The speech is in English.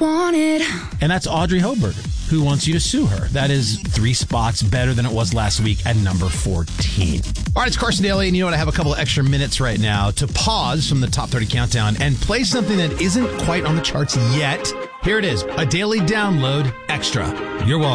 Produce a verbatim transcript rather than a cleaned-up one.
wanted. And that's Audrey Hoberger, who wants you to sue her. That is three spots better than it was last week at number fourteen. All right, it's Carson Daly, and you know what? I have a couple of extra minutes right now to pause from the Top thirty Countdown and play something that isn't quite on the charts yet. Here it is, a daily download extra. You're welcome.